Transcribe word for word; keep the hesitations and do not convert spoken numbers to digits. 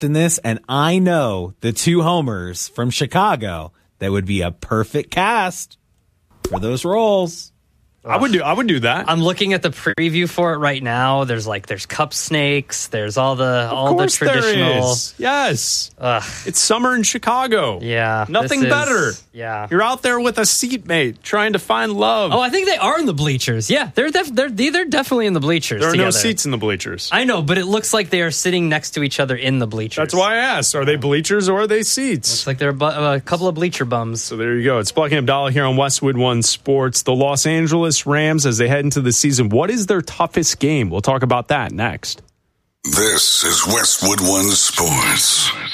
in this, and I know the two homers from Chicago that would be a perfect cast for those roles. I would do. I would do that. I'm looking at the preview for it right now. There's like there's cup snakes. There's all the of all the traditional. There is. Yes, Ugh. It's summer in Chicago. Yeah, nothing is, better. Yeah, you're out there with a seatmate trying to find love. Oh, I think they are in the bleachers. Yeah, they're def- they're they're definitely in the bleachers. There are together. no seats in the bleachers. I know, but it looks like they are sitting next to each other in the bleachers. That's why I asked: are they bleachers or are they seats? Looks like they're a, bu- a couple of bleacher bums. So there you go. It's Plucking Abdallah here on Westwood One Sports. The Los Angeles Rams, as they head into the season, what is their toughest game? We'll talk about that next. This is Westwood One Sports.